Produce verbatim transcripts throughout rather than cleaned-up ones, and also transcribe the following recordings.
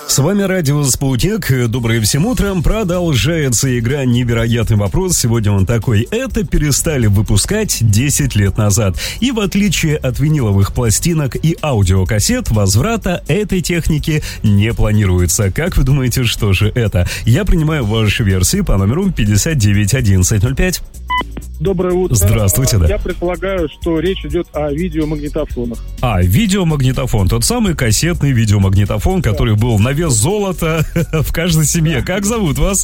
С вами радио «Спутник». Доброе всем утром. Продолжается игра «Невероятный вопрос». Сегодня он такой. Это перестали выпускать десять лет назад. И в отличие от виниловых пластинок и аудиокассет, возврата этой техники не планируется. Как вы думаете, что же это? Я принимаю ваши версии по номеру пятьдесят девять одиннадцать ноль пять. Доброе утро. Здравствуйте, да. Я предполагаю, что речь идет о видеомагнитофонах. А, видеомагнитофон. Тот самый кассетный видеомагнитофон, который да. был на вес золота в каждой семье. Как зовут вас?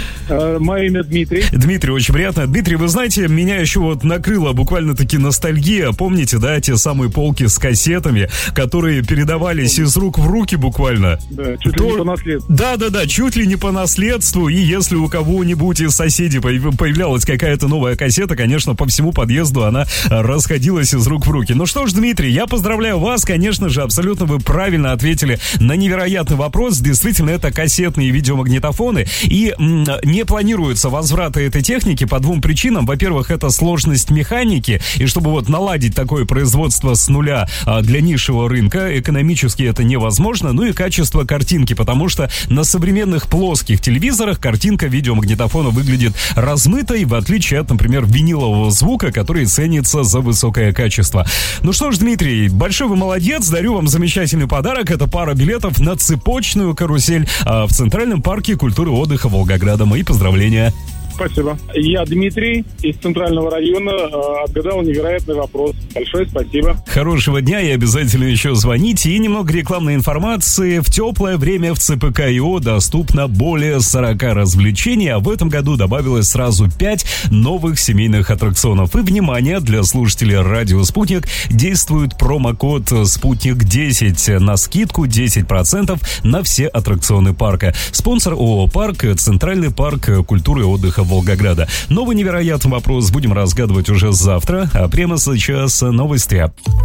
А, мое имя Дмитрий. Дмитрий, очень приятно. Дмитрий, вы знаете, меня еще вот накрыла буквально-таки ностальгия. Помните, да, те самые полки с кассетами, которые передавались из рук в руки буквально? Да, чуть То... ли не по наследству. Да-да-да, чуть ли не по наследству. И если у кого-нибудь из соседей появлялась какая-то новая кассета, конечно, по всему подъезду она расходилась из рук в руки. Ну что ж, Дмитрий, я поздравляю вас, конечно же, абсолютно вы правильно ответили на невероятный вопрос. Действительно, это кассетные видеомагнитофоны, и м- не планируется возврата этой техники по двум причинам. Во-первых, это сложность механики, и чтобы вот наладить такое производство с нуля а, для низшего рынка, экономически это невозможно. Ну и качество картинки, потому что на современных плоских телевизорах картинка видеомагнитофона выглядит размытой, в отличие от, например, винилового звука, который ценится за высокое качество. Ну что ж, Дмитрий, большой вы молодец, дарю вам замечательный подарок. Это пара билетов на цепочную карусель а, в Центральном парке культуры и отдыха Волгограда. Мои поздравления. Спасибо. Я Дмитрий из Центрального района. Э, отгадал невероятный вопрос. Большое спасибо. Хорошего дня и обязательно еще звоните. И немного рекламной информации. В теплое время в ЦПК ИО доступно более сорок развлечений, а в этом году добавилось сразу пять новых семейных аттракционов. И, внимание, для слушателей радио «Спутник» действует промокод «Спутник десять» на скидку десять процентов на все аттракционы парка. Спонсор ООО «Парк», Центральный парк культуры и отдыха Волгограда. Новый невероятный вопрос будем разгадывать уже завтра, а прямо сейчас новости.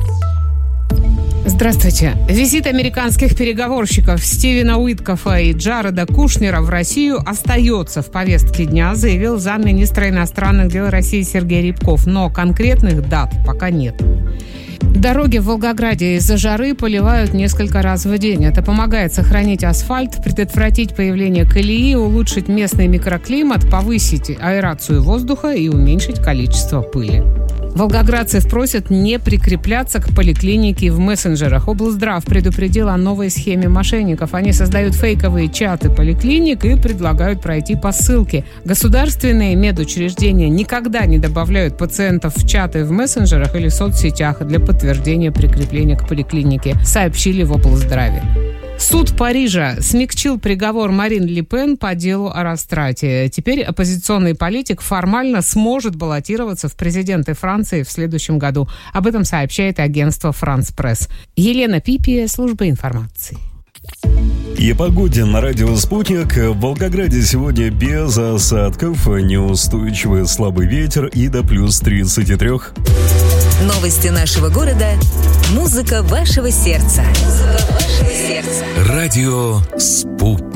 Здравствуйте. Визит американских переговорщиков Стивена Уиткофа и Джареда Кушнера в Россию остается в повестке дня, заявил замминистра иностранных дел России Сергей Рябков, но конкретных дат пока нет. Дороги в Волгограде из-за жары поливают несколько раз в день. Это помогает сохранить асфальт, предотвратить появление колеи, улучшить местный микроклимат, повысить аэрацию воздуха и уменьшить количество пыли. Волгоградцев просят не прикрепляться к поликлинике в мессенджерах. Облздрав предупредил о новой схеме мошенников. Они создают фейковые чаты поликлиник и предлагают пройти по ссылке. Государственные медучреждения никогда не добавляют пациентов в чаты в мессенджерах или соцсетях для подтверждения прикрепления к поликлинике, сообщили в облздраве. Суд Парижа смягчил приговор Марин Ле Пен по делу о растрате. Теперь оппозиционный политик формально сможет баллотироваться в президенты Франции в следующем году. Об этом сообщает агентство «Франс Пресс». Елена Пипи, служба информации. И о погоде на радио «Спутник». В Волгограде сегодня без осадков, неустойчивый слабый ветер и до плюс тридцать три. Новости нашего города. Музыка вашего сердца. Музыка вашего сердца. Радио «Спутник».